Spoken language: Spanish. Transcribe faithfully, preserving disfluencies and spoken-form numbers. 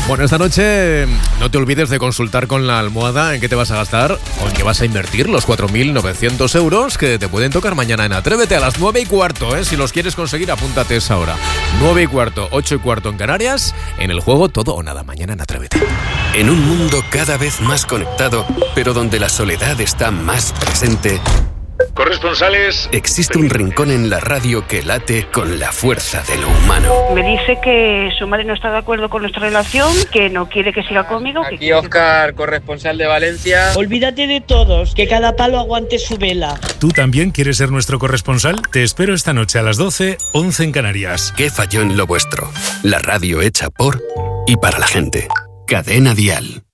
Bueno, esta noche no te olvides de consultar con la almohada en qué te vas a gastar o en qué vas a invertir los cuatro mil novecientos euros que te pueden tocar mañana en Atrévete a las nueve y cuarto, ¿eh? Si los quieres conseguir, apúntate esa hora. nueve y cuarto, ocho y cuarto en Canarias, en el juego Todo o Nada, mañana en Atrévete. En un mundo cada vez más conectado, pero donde la soledad está más presente, corresponsales, existe un rincón en la radio que late con la fuerza de lo humano. Me dice que su madre no está de acuerdo con nuestra relación, que no quiere que siga conmigo. Aquí que Óscar, que... corresponsal de Valencia. Olvídate de todos, que cada palo aguante su vela. ¿Tú también quieres ser nuestro corresponsal? Te espero esta noche a las doce, once en Canarias. ¿Qué falló en lo vuestro? La radio hecha por y para la gente. Cadena Dial.